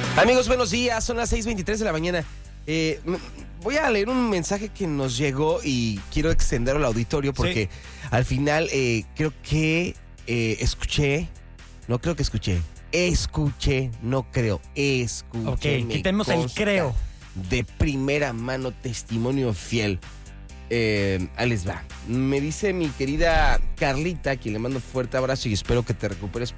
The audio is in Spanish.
Amigos, buenos días. Son las 6:23 de la mañana. Voy a leer un mensaje que nos llegó y quiero extenderlo al auditorio porque al final creo que escuché, no Ok, quitemos el creo. De primera mano, testimonio fiel. Ahí les va. Me dice mi querida Carlita, a quien le mando fuerte abrazo y espero que te recuperes